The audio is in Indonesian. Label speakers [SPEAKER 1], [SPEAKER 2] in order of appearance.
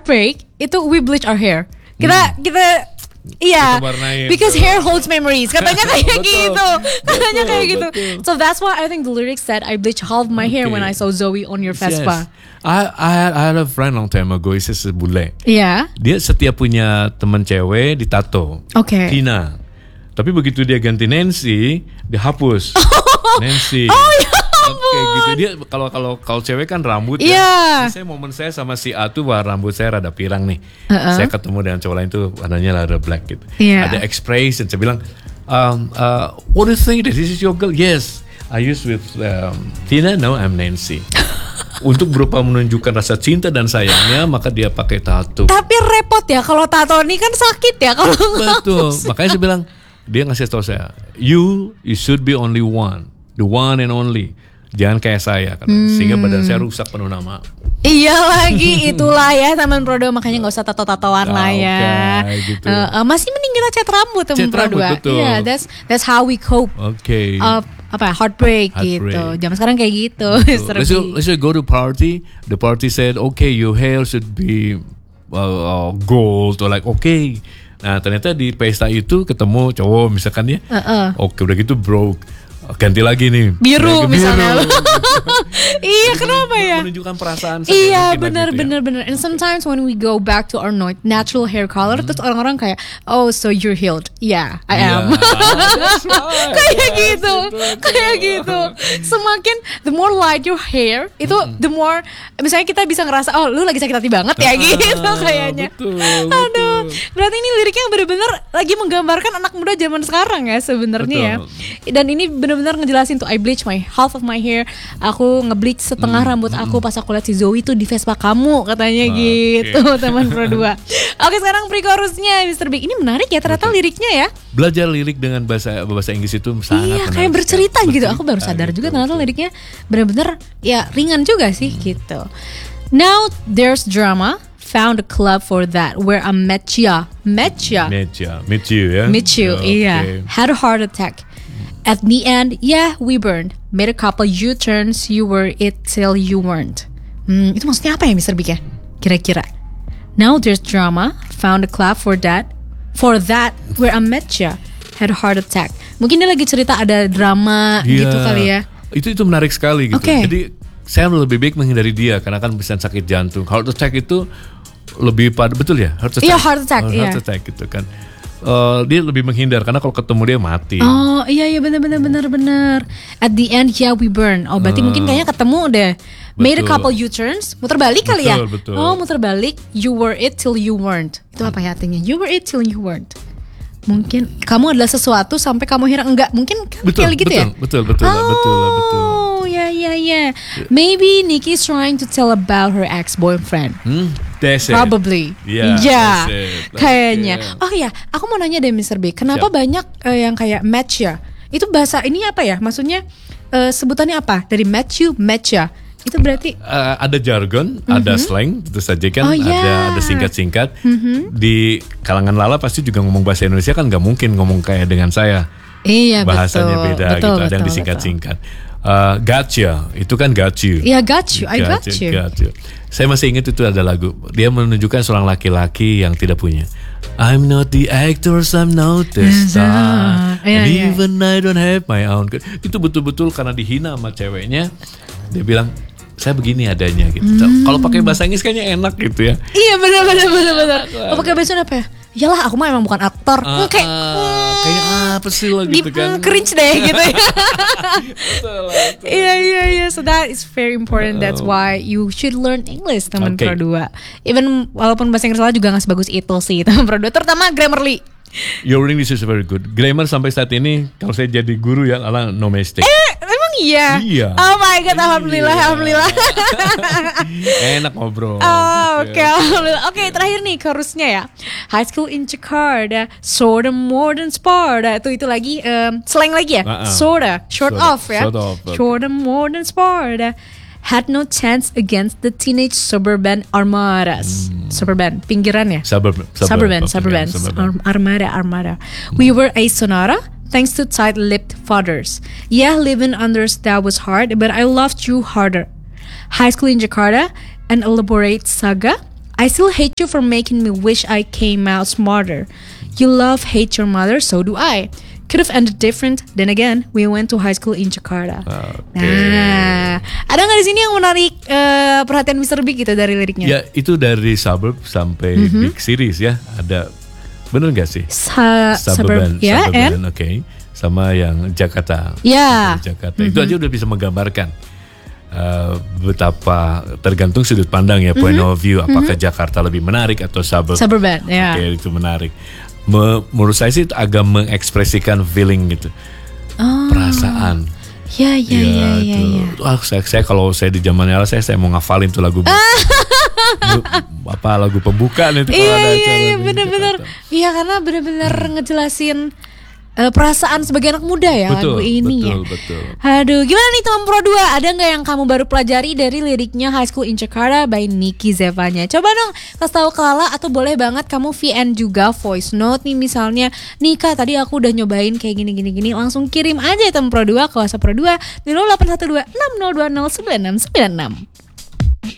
[SPEAKER 1] heartbreak itu we bleach our hair. Kita iya, because hair holds memories. Katanya kayak gitu. Katanya kayak gitu. So that's why I think the lyrics said I bleach half my hair when I saw Zoe on your Vespa.
[SPEAKER 2] I had a friend long time ago. He's a bule.
[SPEAKER 1] Iya.
[SPEAKER 2] Dia setiap punya teman cewek ditato.
[SPEAKER 1] Oke.
[SPEAKER 2] Tina. Tapi begitu dia ganti Nancy, dihapus. Nancy.
[SPEAKER 1] Oh ya.
[SPEAKER 2] Oke, gitu dia kalau cewek kan rambut
[SPEAKER 1] ya.
[SPEAKER 2] Saya momen saya sama si A tuh rambut saya rada pirang nih. Saya ketemu dengan cowok lain tuh warnanya rada black gitu. Ada expression. Saya bilang, what do you think? This is your girl? Yes, I use with Tina. No, I'm Nancy. Untuk berupa menunjukkan rasa cinta dan sayangnya, maka dia pakai tato.
[SPEAKER 1] Tapi repot ya kalau tato ini kan sakit ya kalau.
[SPEAKER 2] Betul. Makanya saya bilang, dia ngasih tahu saya, you should be only one, the one and only. Jangan kayak saya, sehingga badan saya rusak penuh nama.
[SPEAKER 1] Iya lagi, itulah ya teman Pro 2, makanya nggak usah tato-tatoan lah ya.
[SPEAKER 2] Gitu.
[SPEAKER 1] Masih mending kita cat rambut teman Pro 2. Iya, that's how we cope.
[SPEAKER 2] Okay.
[SPEAKER 1] Heartbreak gitu. Zaman sekarang kayak gitu.
[SPEAKER 2] Let's go to party. The party said, okay, your hair should be gold or like okay. Nah ternyata di pesta itu ketemu cowok misalkan ya. Oke, udah gitu broke. Ganti lagi nih
[SPEAKER 1] biru misalnya. Iya, kenapa ya?
[SPEAKER 2] Menunjukkan perasaan.
[SPEAKER 1] Iya, benar. And sometimes when we go back to our natural hair color, terus orang-orang kayak, oh, so you're healed. Yeah, I am. Kayak gitu. Semakin the more light your hair, itu the more misalnya kita bisa ngerasa, oh, lu lagi sakit hati banget ya gitu kayaknya. Aduh, berarti ini liriknya benar-benar lagi menggambarkan anak muda zaman sekarang ya sebenarnya ya. Dan ini benar-benar ngejelasin tuh, I bleach my half of my hair. Aku ngebleach setengah rambut aku pas aku lihat si Zoe tuh di Vespa kamu, katanya gitu teman Pro 2. Oke, sekarang pre-chorusnya Mr. Big. Ini menarik ya ternyata liriknya ya. Belajar
[SPEAKER 2] lirik dengan bahasa Inggris itu sangat menarik.
[SPEAKER 1] Kayak bercerita gitu. Aku baru sadar juga ternyata liriknya benar-benar ya ringan juga sih gitu. Now there's drama. Found a club for that where I met you. Meet you, yeah. Yeah. Had a heart attack. At the end, yeah, we burned. Made a couple U-turns. You were it till you weren't. Itu maksudnya apa ya, Mr. Big ya? Kira-kira. Now there's drama. Found a club for that where I met you. Had a heart attack. Mungkin dia lagi cerita ada drama gitu kali ya.
[SPEAKER 2] Itu menarik sekali gitu. Jadi saya lebih baik menghindari dia karena kan bisa sakit jantung. Heart attack itu lebih pada, betul ya? Heart attack.
[SPEAKER 1] Iya, heart attack
[SPEAKER 2] gitu kan. Dia lebih menghindar karena kalau ketemu dia mati.
[SPEAKER 1] Oh iya benar. At the end, yeah, we burn. Oh berarti mungkin kayaknya ketemu deh. Made a couple U-turns, muter balik kali ya.
[SPEAKER 2] Betul.
[SPEAKER 1] Oh, muter balik. You were it till you weren't. Itu apa ya artinya? You were it till you weren't. Mungkin kamu adalah sesuatu sampai kamu hilang, enggak. Mungkin kan kayak gitu ya.
[SPEAKER 2] Betul.
[SPEAKER 1] Oh yeah. Maybe Nikki's trying to tell about her ex-boyfriend.
[SPEAKER 2] That's
[SPEAKER 1] Probably.
[SPEAKER 2] Yeah.
[SPEAKER 1] Kayaknya. Oh ya, aku mau nanya deh Mr. B. Kenapa banyak yang kayak match ya? Itu bahasa ini apa ya? Maksudnya sebutannya apa? Dari match ya. Itu berarti
[SPEAKER 2] ada jargon, ada slang, tentu saja kan, ada singkat-singkat. Di kalangan Lala pasti juga ngomong bahasa Indonesia kan nggak mungkin ngomong kayak dengan saya.
[SPEAKER 1] Iya,
[SPEAKER 2] bahasanya beda gitu, ada yang disingkat-singkat. Gotcha, itu kan got you.
[SPEAKER 1] Iya, got you.
[SPEAKER 2] Saya masih ingat itu ada lagu. Dia menunjukkan seorang laki-laki yang tidak punya. I'm not the actor, I'm not the star, and even I don't have my own. Itu betul-betul karena dihina sama ceweknya. Dia bilang, saya begini adanya gitu. Kalau pakai bahasa Inggris kayaknya enak gitu ya. Iya
[SPEAKER 1] benar. Kalau pakai bahasa apa ya? Yalah, aku mah emang bukan aktor.
[SPEAKER 2] Kayak apa sih lo gitu kan?
[SPEAKER 1] Cringe deh gitu ya. Iya. So that is very important. That's why you should learn English teman Pro 2. Even walaupun bahasa Inggris juga nggak sebagus itu sih teman Pro 2. Terutama Grammarly.
[SPEAKER 2] Your English is very good. Grammar sampai saat ini kalau saya jadi guru ya ala no mistake.
[SPEAKER 1] Iya. Oh my god, alhamdulillah.
[SPEAKER 2] Enak ngobrol.
[SPEAKER 1] Oke, alhamdulillah. Oke, terakhir nih chorusnya ya. High school in Jakarta, sorta more than Sparta. Itu lagi slang lagi ya. Sorta, short off ya. Sorta more than Sparta. Had no chance against the teenage suburban armadas. Suburban, pinggiran ya? Suburban. Armada. We were a sonata. Thanks to tight-lipped fathers. Yeah, living unders that was hard, but I loved you harder. High school in Jakarta, an elaborate saga. I still hate you for making me wish I came out smarter. You love, hate your mother, so do I. Could have ended different. Then again, we went to high school in Jakarta. Nah, ada nggak di sini yang menarik perhatian Mr. Big gitu dari liriknya?
[SPEAKER 2] Ya, itu dari suburb sampai big series ya. Ada, bener nggak sih?
[SPEAKER 1] Suburban, ya,
[SPEAKER 2] suburban, oke. Sama yang Jakarta.
[SPEAKER 1] Ya.
[SPEAKER 2] Jakarta. Itu aja udah bisa menggambarkan betapa tergantung sudut pandang ya, point of view. Apakah Jakarta lebih menarik atau
[SPEAKER 1] suburban? Ya.
[SPEAKER 2] Oke, itu menarik. Menurut saya sih itu agak mengekspresikan feeling gitu, perasaan.
[SPEAKER 1] Ya.
[SPEAKER 2] Wah, saya kalau saya di zaman era saya mau ngafalin tuh lagu apa lagu pembukaan itu.
[SPEAKER 1] Iya, benar-benar. Iya, karena benar-benar ngejelasin perasaan sebagai anak muda ya, lagu ini ya.
[SPEAKER 2] Betul.
[SPEAKER 1] Aduh, gimana nih teman Pro 2? Ada nggak yang kamu baru pelajari dari liriknya High School in Jakarta by Nicky Zevanya? Coba dong kasih tahu ke Lala, atau boleh banget kamu VN juga voice note nih, misalnya Nika tadi aku udah nyobain kayak gini, langsung kirim aja teman Pro 2 ke WhatsApp Pro 2 di 0812 6020 9696.